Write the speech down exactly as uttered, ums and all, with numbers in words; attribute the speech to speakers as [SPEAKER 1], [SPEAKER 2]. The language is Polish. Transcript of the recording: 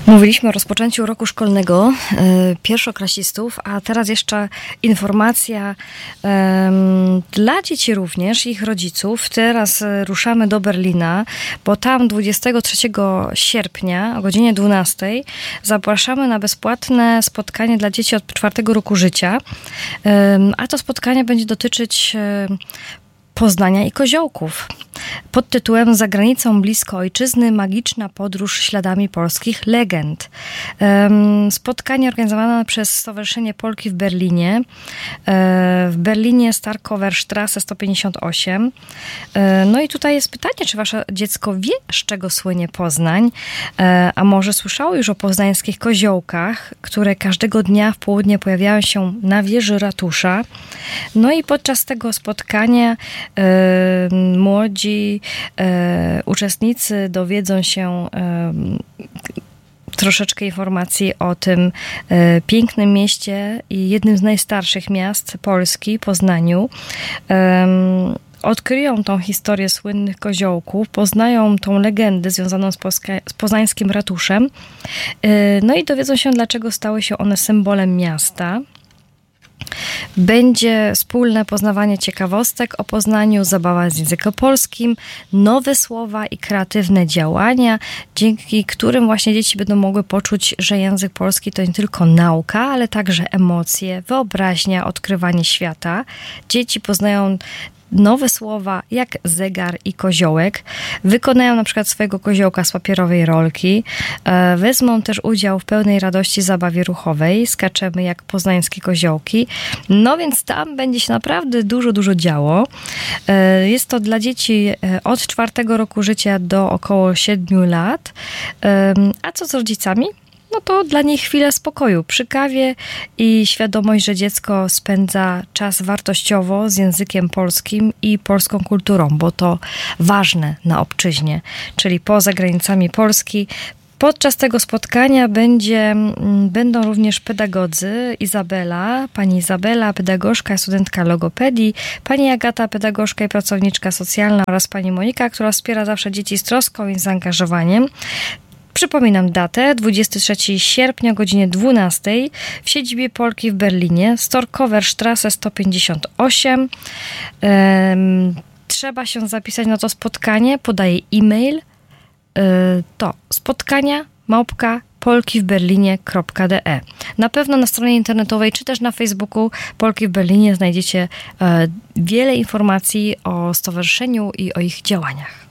[SPEAKER 1] Mówiliśmy o rozpoczęciu roku szkolnego y, pierwszoklasistów, a teraz jeszcze informacja y, dla dzieci również, ich rodziców. Teraz y, ruszamy do Berlina, bo tam dwudziestego trzeciego sierpnia o godzinie dwunastej zapraszamy na bezpłatne spotkanie dla dzieci od czwartego roku życia, y, a to spotkanie będzie dotyczyć y, Poznania i Koziołków. Pod tytułem Za granicą blisko ojczyzny, magiczna podróż śladami polskich legend. Spotkanie organizowane przez Stowarzyszenie Polki w Berlinie. W Berlinie Starkowerstrasse sto pięćdziesiąt osiem. No i tutaj jest pytanie, czy wasze dziecko wie, z czego słynie Poznań? A może słyszało już o poznańskich koziołkach, które każdego dnia w południe pojawiają się na wieży ratusza. No i podczas tego spotkania młodzi e, uczestnicy dowiedzą się e, troszeczkę informacji o tym e, pięknym mieście i jednym z najstarszych miast Polski, Poznaniu. E, Odkryją tą historię słynnych koziołków, poznają tą legendę związaną z, Polska, z poznańskim ratuszem. E, no i dowiedzą się, dlaczego stały się one symbolem miasta. Będzie wspólne poznawanie ciekawostek o Poznaniu, zabawa z językiem polskim, nowe słowa i kreatywne działania, dzięki którym właśnie dzieci będą mogły poczuć, że język polski to nie tylko nauka, ale także emocje, wyobraźnia, odkrywanie świata. Dzieci poznają nowe słowa jak zegar i koziołek. Wykonają na przykład swojego koziołka z papierowej rolki. Wezmą też udział w pełnej radości zabawie ruchowej. Skaczemy jak poznańskie koziołki. No więc tam będzie się naprawdę dużo, dużo działo. Jest to dla dzieci od czwartego roku życia do około siedmiu lat. A co z rodzicami? No to dla nich chwilę spokoju przy kawie i świadomość, że dziecko spędza czas wartościowo z językiem polskim i polską kulturą, bo to ważne na obczyźnie, czyli poza granicami Polski. Podczas tego spotkania będzie, będą również pedagodzy. Izabela, pani Izabela, pedagogzka, studentka logopedii, pani Agata, pedagogzka i pracowniczka socjalna oraz pani Monika, która wspiera zawsze dzieci z troską i zaangażowaniem. Przypominam datę, dwudziestego trzeciego sierpnia o godzinie dwunastej w siedzibie Polki w Berlinie, Starkowerstrasse sto pięćdziesiąt osiem. Um, trzeba się zapisać na to spotkanie, podaję e-mail. Yy, to spotkania małpka polki w berlinie kropka de. Na pewno na stronie internetowej czy też na Facebooku Polki w Berlinie znajdziecie yy, wiele informacji o stowarzyszeniu i o ich działaniach.